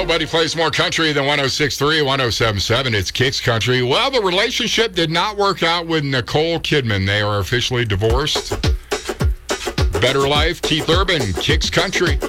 Nobody plays more country than 106.3, 107.7. It's Kicks Country. Well, the relationship did not work out with Nicole Kidman. They are officially divorced. Better Life, Keith Urban, Kicks Country.